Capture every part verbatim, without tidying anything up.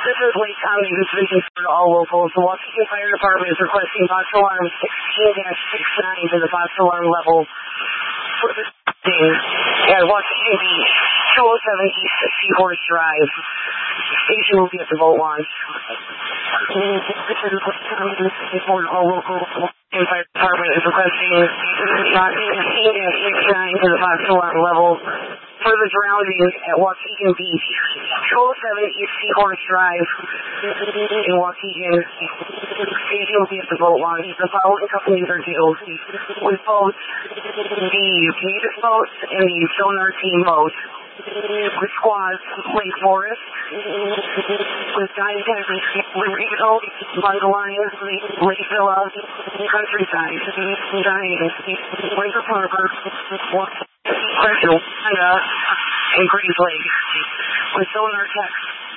This is Lake County Division for all locals. The Waukegan Fire Department is requesting box alarm sixteen dash sixty-nine to the box alarm level for the at Waukegan Beach, two oh seven East Seahorse Drive. The station will be at the boat launch. This is Lake County Division for all locals. The Fire Department is requesting box sixteen dash sixty-nine to the box alarm level for the drowning at Waukegan Beach, two oh seven East Seahorse Drive in Waukegan. The station will be at the boat launch. The following companies are due with boats, the Cadis boat and the Sonar Team boat. With squads, Lake Forest, with Giant Texas, Libertyville, Bundle Lions, Lake Villa, Countryside, Giant, Lake Harbor, Crystal, and Greens Lake, with Sonar Tech.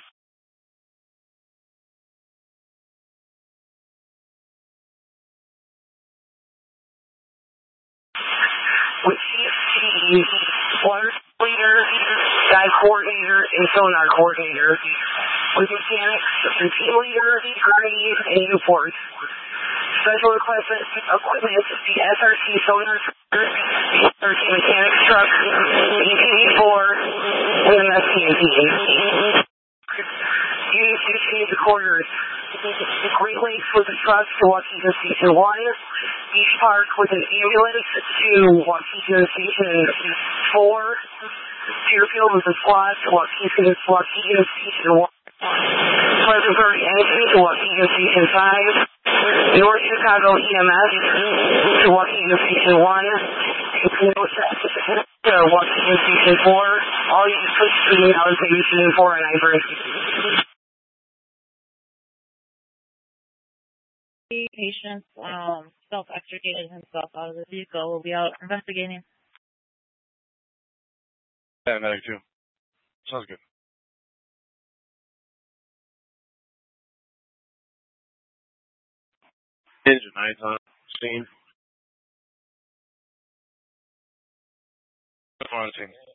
With C F T, water leader, dive coordinator, and sonar coordinator. With mechanics, and team leader, Gurney, and Newport. Special equipment, equipment, the S R C sonar, the S R C mechanics truck, the E P V four, and the S T M P. Used to change the quarters. Great Lakes with a truck to Waukegan Station one. Beach Park with an ambulance to Waukegan Station four. Deerfield with a squad to Waukegan, Waukegan Station one. Pleasantville Entry to Waukegan Station five. North Chicago E M S to Waukegan Station one. To Waukegan Station four. All you switch to now is Station four and Ivory. Patient um, self-extricated himself out of the vehicle. We'll be out investigating. Yeah, medic too. Sounds good. Engine night on scene. Quarantine.